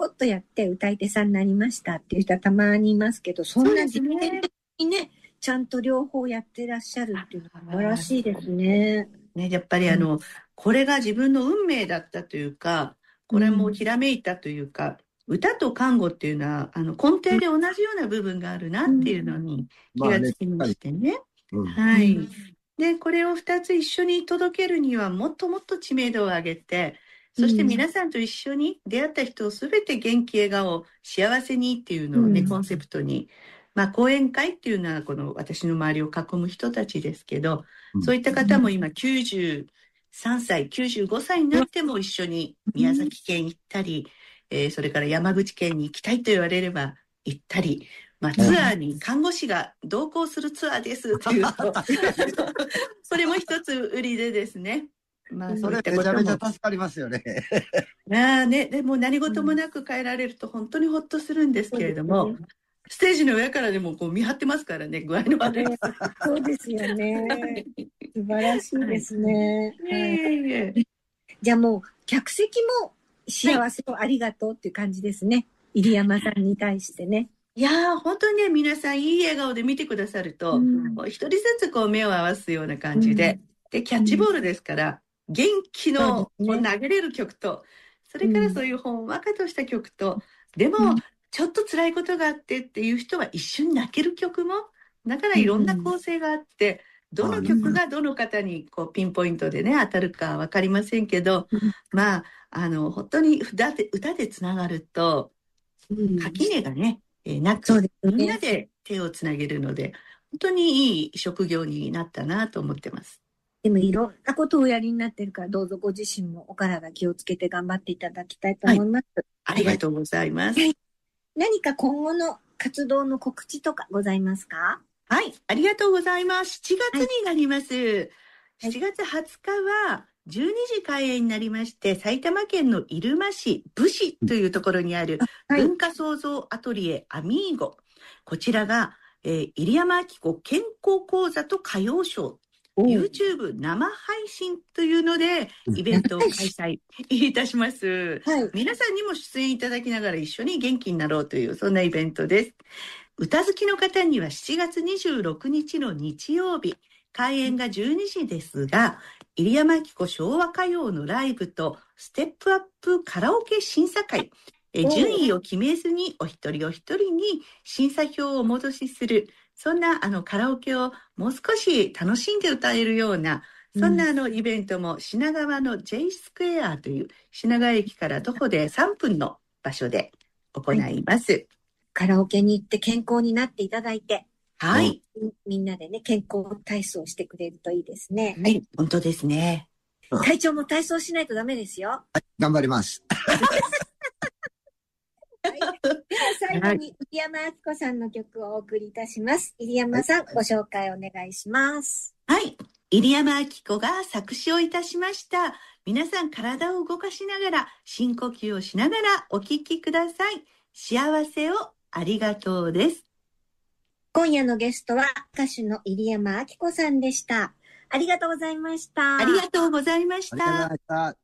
こっとやって歌い手さんになりましたっていう人はたまにいますけど、そんな実践的にね、ちゃんと両方やってらっしゃるっていうのは素晴らしいですね。 ね、やっぱりこれが自分の運命だったというか、これもひらめいたというか、歌と看護っていうのは、根底で同じような部分があるなっていうのに気がつきましてね。はい。で、これを2つ一緒に届けるには、もっともっと知名度を上げて、そして皆さんと一緒に出会った人をすべて元気、笑顔、幸せにっていうのをね、コンセプトに、講演会っていうのは、この私の周りを囲む人たちですけど、そういった方も今93歳、95歳になっても一緒に宮崎県行ったり、それから山口県に行きたいと言われれば行ったり、ツアーに看護師が同行するツアーですというと、それも一つ売りでですね。 それめちゃめちゃ助かりますよね。 ね、でも何事もなく帰られると本当にほっとするんですけれども、ステージの上からでもこう見張ってますからね、具合の悪い。 そうですよね。素晴らしいですね。じゃあもう、客席も幸せをありがとうっていう感じですね。入山さんに対してね。 いやー、本当にね、皆さんいい笑顔で見てくださると、一人ずつこう目を合わすような感じで、で、キャッチボールですから、元気の投げれる曲と、それからそういうほんわかとした曲と、でも、ちょっと辛いことがあってっていう人は一緒に泣ける曲も、だからいろんな構成があって、どの曲がどの方にこうピンポイントでね、当たるかわかりませんけど、本当に歌でつながると、垣根がね、なく、みんなで手をつなげるので、本当にいい職業になったなと思ってます。 でもいろんなことをおやりになってるから、どうぞご自身もお体気をつけて頑張っていただきたいと思います。 ありがとうございます。 何か今後の活動の告知とかございますか？ はい、ありがとうございます。7月になります。7月20日は12時開演になりまして、埼玉県の入間市武士というところにある文化創造アトリエアミーゴ。こちらが、入山明子健康講座と歌謡ショー。YouTube 生配信というので、イベントを開催いたします。皆さんにも出演いただきながら一緒に元気になろうという、そんなイベントです。歌好きの方には7月26日の日曜日、開演が12時ですが、入山明子昭和歌謡のライブとステップアップカラオケ審査会、順位を決めずにお一人お一人に審査票をお戻しする、そんなカラオケをもう少し楽しんで歌えるような、そんなイベントも品川の J スクエアという品川駅から徒歩で3分の場所で行います。 カラオケに行って健康になっていただいて、 はい。 みんなでね、健康体操してくれるといいですね。 はい、本当ですね。 体調も体操しないとダメですよ。 はい、頑張ります。 では最後に入山明子さんの曲をお送りいたします。入山さん、ご紹介お願いします。 はい。入山明子が作詞をいたしました。皆さん体を動かしながら、深呼吸をしながらお聴きください。幸せをありがとうです。 今夜のゲストは歌手の入山明子さんでした。ありがとうございました。 ありがとうございました。